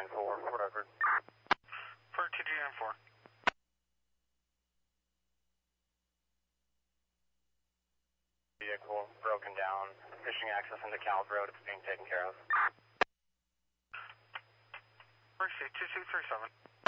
TGN4, whatever. For TGN4. Vehicle broken down, fishing access into Calv Road, it's being taken care of. Mercy, 2637.